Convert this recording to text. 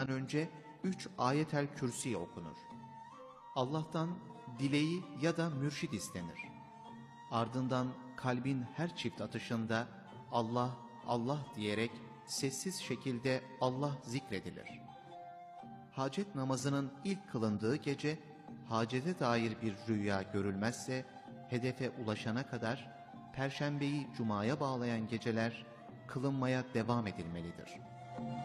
okunmadan önce 3 ayetel kürsi okunur. Allah'tan dileği ya da mürşid istenir. Ardından kalbin her çift atışında Allah, Allah diyerek sessiz şekilde Allah zikredilir. Hacet namazının ilk kılındığı gece, hacete dair bir rüya görülmezse, hedefe ulaşana kadar Perşembeyi Cuma'ya bağlayan geceler kılınmaya devam edilmelidir.